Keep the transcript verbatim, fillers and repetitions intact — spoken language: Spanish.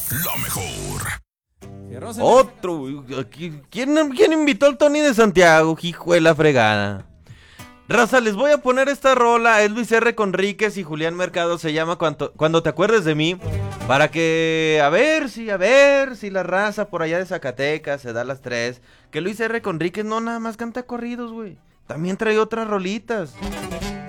La mejor. Otro. ¿Quién, quién invitó al Tony de Santiago? Hijo de la fregada. Raza, les voy a poner esta rola. Es Luis R. Conríquez y Julián Mercado. Se llama Cuando, Cuando te acuerdes de mí. Para que, a ver si, a ver si la raza por allá de Zacatecas se da las tres. Que Luis R. Conríquez no nada más canta corridos, güey. También trae otras rolitas.